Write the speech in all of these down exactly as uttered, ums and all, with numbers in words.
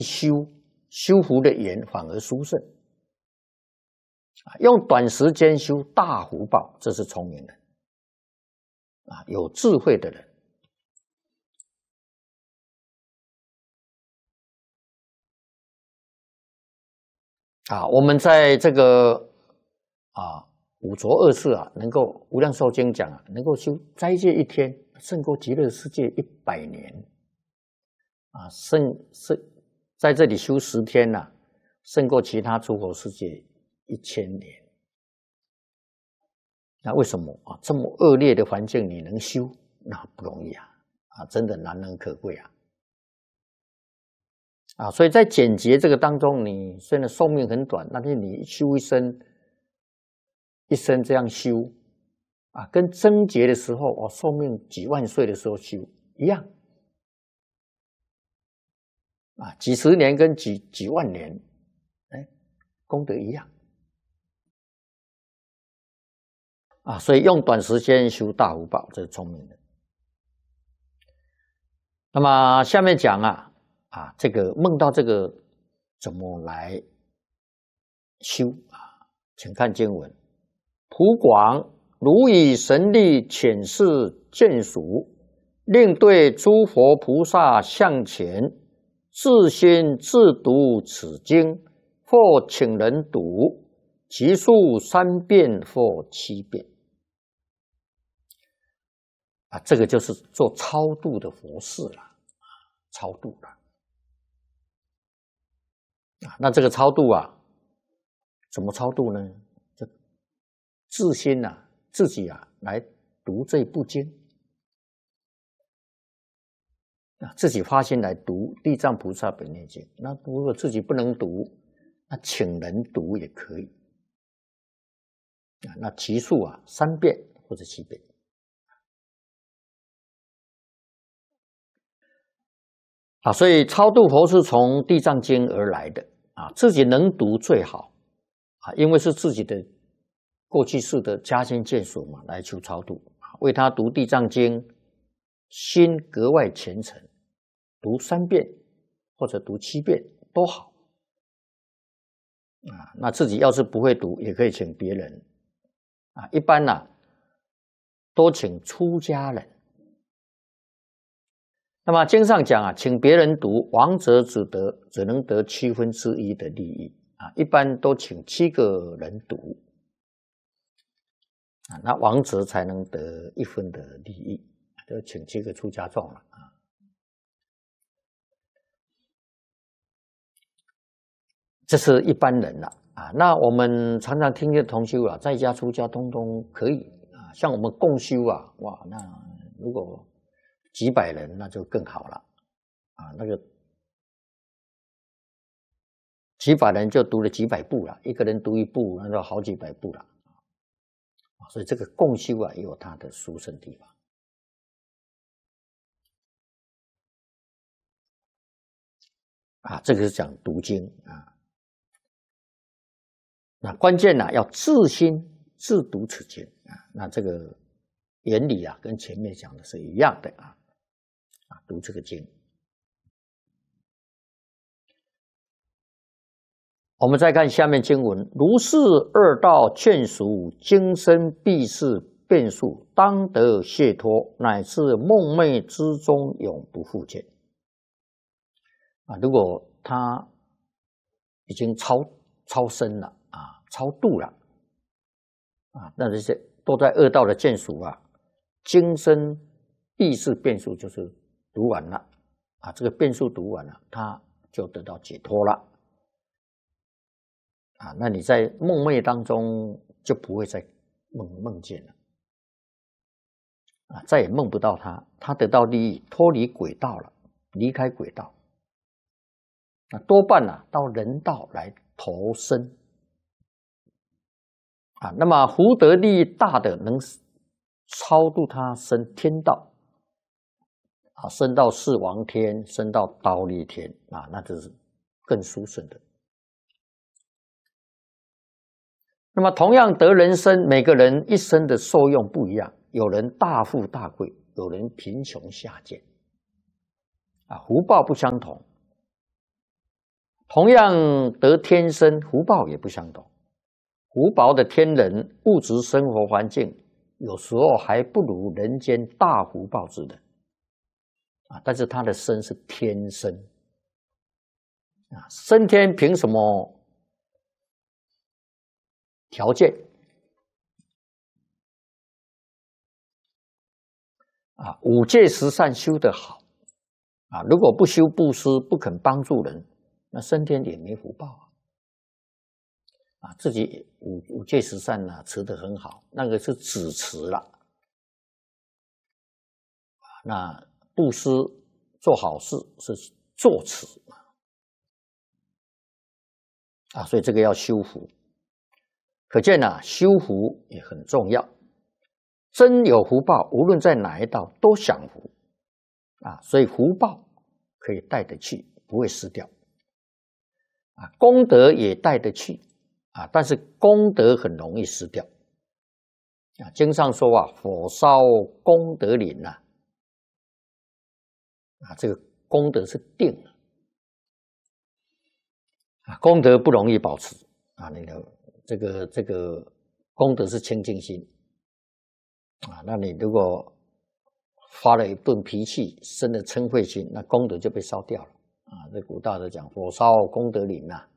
修修福的缘反而殊胜。啊，用短时间修大福报，这是聪明人啊，有智慧的人。啊，我们在这个啊五浊恶世啊，能够无量寿经讲啊，能够修斋戒一天，胜过极乐世界一百年。啊，胜胜在这里修十天呐、啊，胜过其他诸佛世界一千年。那为什么啊？这么恶劣的环境你能修，那不容易啊！啊，真的难能可贵啊！啊，所以在简洁这个当中，你虽然寿命很短，但是你修一生，一生这样修，啊，跟贞洁的时候哦，寿命几万岁的时候修一样，啊，几十年跟几几万年，哎，功德一样。啊，所以用短时间修大福报，这是聪明的。那么下面讲啊，啊，这个梦到这个怎么来修啊？请看经文：普广如以神力遣示眷属，令对诸佛菩萨向前，自心自读此经，或请人读，其数三遍或七遍。啊，这个就是做超度的佛事了，超度了。啊，那这个超度啊，怎么超度呢？就自心啊，自己啊来读这部经，啊，自己发心来读《地藏菩萨本愿经》。那如果自己不能读，那请人读也可以。啊，那其数啊，三遍或者七遍。啊，所以超度佛是从《地藏经》而来的啊，自己能读最好啊，因为是自己的过去世的家亲眷属嘛，来求超度，为他读《地藏经》，心格外虔诚，读三遍或者读七遍都好啊。那自己要是不会读，也可以请别人啊。一般呢、啊，多请出家人。那么经上讲啊，请别人读，亡者只得只能得七分之一的利益啊，一般都请七个人读啊，那亡者才能得一分的利益，就请七个出家众了啊。这是一般人了啊。那我们常常听见同修啊，在家出家通通可以啊，像我们共修啊，哇，那如果几百人那就更好了啊，那个几百人就读了几百部了，一个人读一部，那就好几百部了啊。所以这个共修啊，也有它的殊胜地方啊。这个是讲读经啊，那关键呢、啊、要自心自读此经啊。那这个原理啊，跟前面讲的是一样的啊。啊，读这个经。我们再看下面经文：如是二道眷属，今生必是变数，当得解脱，乃至梦寐之中永不复见。啊，如果他已经超超生了啊，超度了啊，那这些都在恶道的眷属啊，今生必是变数，就是读完了啊，这个变数读完了，他就得到解脱了。啊，那你在梦寐当中就不会再梦梦见了，啊，再也梦不到他，他得到利益，脱离轨道了，离开轨道，那多半啊到人道来投生，啊，那么福德利益大的能超度他升天道，啊，升到四王天，升到忉利天，啊，那就是更殊胜的。那么同样得人生，每个人一生的受用不一样，有人大富大贵，有人贫穷下贱，啊，福报不相同。 同样得天生，福报也不相同。福薄的天人，物质生活环境有时候还不如人间大福报之人啊，但是他的生是天生啊，生天凭什么条件啊？五戒十善修得好啊，如果不修布施，不肯帮助人，那生天也没福报啊。啊，自己五五戒十善呢、啊、持得很好，那个是只持了。那布施做好事是坐持啊，所以这个要修福。可见呢、啊，修福也很重要。真有福报，无论在哪一道都享福啊，所以福报可以带得去，不会失掉啊。功德也带得去啊，但是功德很容易失掉啊。经上说啊，火烧功德林呐、啊，啊，这个功德是定啊，功德不容易保持啊。你的这个这个功德是清净心啊，那你如果发了一顿脾气，生了嗔恚心，那功德就被烧掉了啊。这古大德讲火烧功德林呐、啊，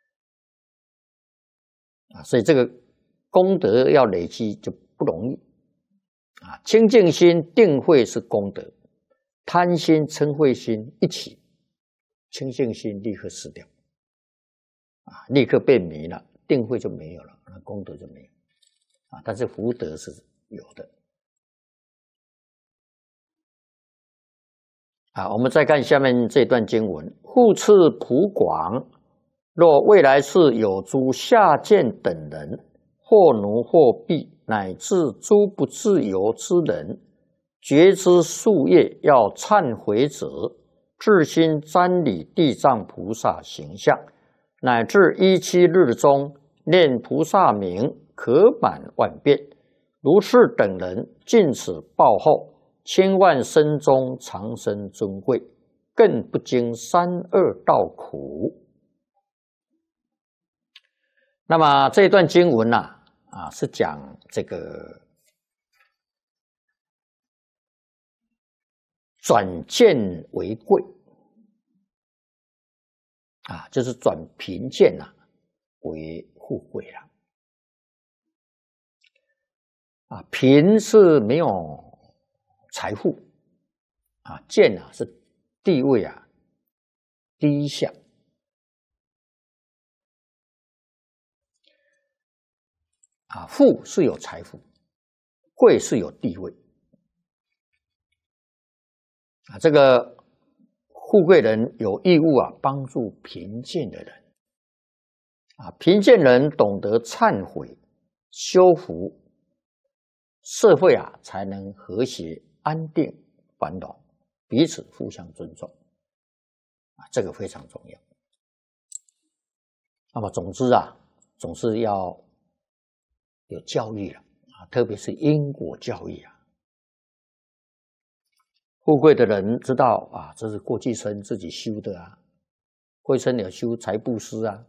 啊，所以这个功德要累积就不容易啊。清净心、定慧是功德，贪心、嗔恚心一起，清净心立刻失掉啊，立刻变迷了，定慧就没有了，那功德就没有啊。但是福德是有的。啊，我们再看下面这段经文：复次普广，若未来世有诸下贱等人，或奴或婢，乃至诸不自由之人，觉知夙业要忏悔者，至心瞻礼地藏菩萨形象，乃至一七日中念菩萨名，可满万遍。如是等人，尽此报后，千万生中长生尊贵，更不经三恶道苦。那么这段经文呢、啊，啊是讲这个转贱为贵啊，就是转贫贱呐、啊、为富贵了啊。贫是没有财富啊，贱啊是地位啊低下啊，富是有财富，贵是有地位啊。这个富贵人有义务啊帮助贫贱的人啊，贫贱人懂得忏悔修福，社会啊才能和谐安定繁荣，彼此互相尊重啊，这个非常重要。那么总之啊，总是要有教育了啊，特别是因果教育啊。富贵的人知道啊，这是过去生自己修的啊，过去生有修财布施啊，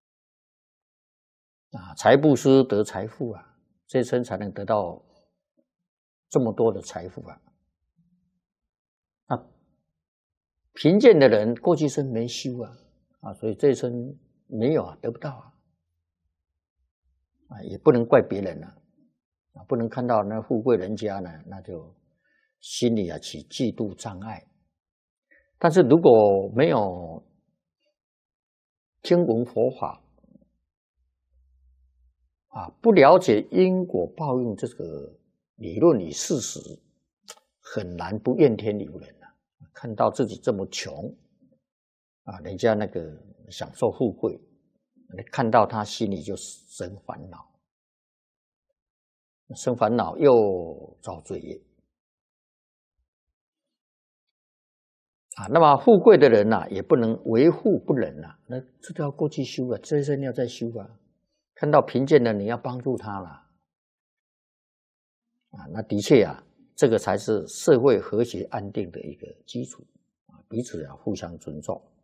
啊，财布施得财富啊，这一生才能得到这么多的财富啊。啊，贫贱的人过去生没修啊，啊，所以这一生没有啊，得不到啊，啊，也不能怪别人啊，啊，不能看到那富贵人家呢，那就心里啊起嫉妒障碍。但是如果没有听闻佛法啊，不了解因果报应这个理论与事实，很难不怨天尤人啊。看到自己这么穷啊，人家那个享受富贵，看到他心里就生烦恼，生烦恼又造罪业啊。那么富贵的人呐、啊，也不能为富不仁啊，那这都要过去修啊，这一生要再修啊。看到贫贱的你要帮助他了啊，那的确啊，这个才是社会和谐安定的一个基础啊，彼此要互相尊重。